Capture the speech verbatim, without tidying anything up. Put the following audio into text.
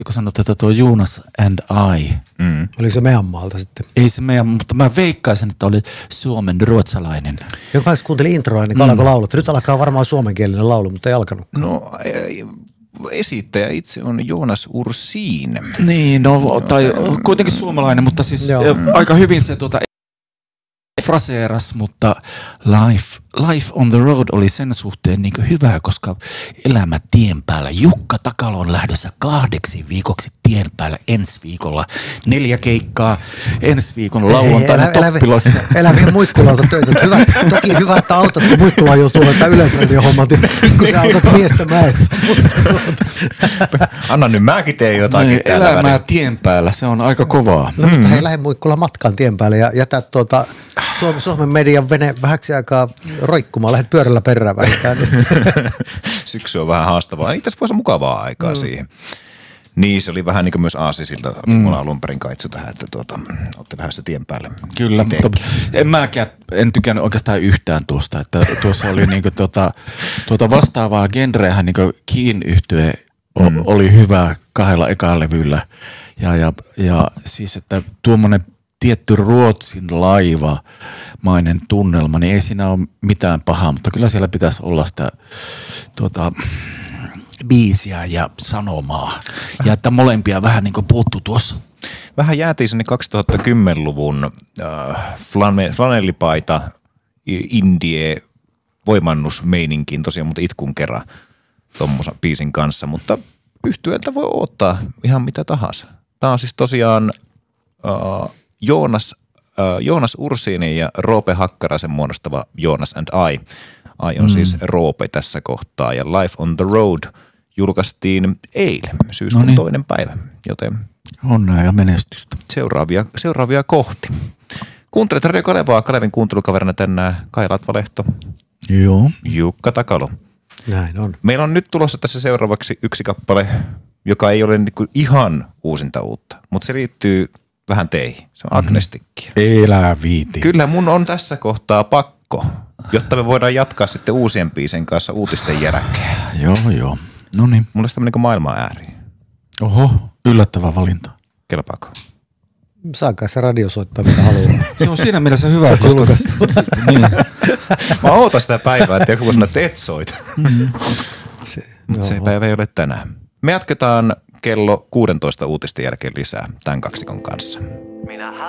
kun sanot, että tuo Jonas and I. Mm. Oliko se meidän maalta sitten? Ei se meidän, mutta mä veikkaisin, että oli Suomen ruotsalainen. Joka kanssa kuuntelin introa, niin mm. alkoi laulut. Nyt alkaa varmaan suomenkielinen laulu, mutta ei alkanut. No esittäjä itse on Jonas Ursin. Niin, no tai kuitenkin suomalainen, mutta siis Joo. aika hyvin se tuota fraseeras, mutta life, life on the road oli sen suhteen niin hyvä, koska elämä tien päällä. Jukka Takalo on lähdössä kahdeksi viikoksi tien päällä ensi viikolla. Neljä keikkaa ensi viikon lauantaina Toppilossa. Eläviä Muikkulalta töitä. Hyvä, toki hyvä, että autat, kun Muikkula joutuu että yleisradion hommat, kun sä autat miestä mäessä. Anna nyt mäkin teen jotakin. No, elämää väliin. Tien päällä, se on aika kovaa. No, mutta hei, lähde Muikkula matkaan tien päälle ja jätä tuota Suomen, Suomen median vene vähäksi aikaa roikkumaan. Lähdet pyörällä perään vähintään. Syksy on vähän haastavaa. Itse asiassa voisi mukavaa aikaa mm. siihen. Niin, se oli vähän niin kuin myös aasisilta. Mm. Mulla alun perin kaitsu tähän, että tuota, olette lähdössä tien päälle. Kyllä, mutta en mäkään, en tykännyt oikeastaan yhtään tuosta. Että tuossa oli niin kuin tuota, tuota vastaavaa genreähän niin kuin Keen-yhtye mm. oli hyvä kahdella ekalla levyllä. Ja, ja, ja siis, että tuommoinen tietty Ruotsin laivamainen tunnelma, niin ei siinä ole mitään pahaa, mutta kyllä siellä pitäisi olla sitä tuota, biisiä ja sanomaa. Ja että molempia vähän niin kuin puuttuu tuossa. Vähän jäätiin sinne kaksituhattakymmenluvun äh, flane, flanellipaita, indie, voimannusmeininkiin tosiaan, mutta itkun kerran tommosen biisin kanssa, mutta yhtyeeltä voi odottaa ihan mitä tahansa. Tämä on siis tosiaan äh, Joonas, äh, Joonas Ursinin ja Roope Hakkaraisen muodostava Jonas and I. I on mm. siis Roope tässä kohtaa ja Life on the Road julkaistiin eilen, syyskuun Noniin. toinen päivä, joten onnea ja menestystä. Seuraavia, seuraavia kohti. Kuuntelet Radio Kalevaa, Kalevin kuuntelukaverina tänään Kai Latvalehto. Joo. Jukka Takalo. Näin on. Meillä on nyt tulossa tässä seuraavaksi yksi kappale, joka ei ole niinku ihan uusinta uutta, mutta se liittyy vähän teihin. Se on Agnestikkiä. Elää viiti. Kyllä mun on tässä kohtaa pakko, jotta me voidaan jatkaa sitten uusien biisien kanssa uutisten jälkeen. Joo, joo. No niin. Mulla olisi tämmöinen kuin maailman ääri. Oho, yllättävä valinta. Kelpaako? Saakaa se radio soittaa mitä haluaa. Se on siinä mielessä hyvä, koska niin. Mä ootan sitä päivää, että joku voisi teet soit. Mm-hmm. Se, Mutta se päivä ei ole tänään. Me jatketaan kello kuusitoista uutisten jälkeen lisää tämän kaksikon kanssa. Minä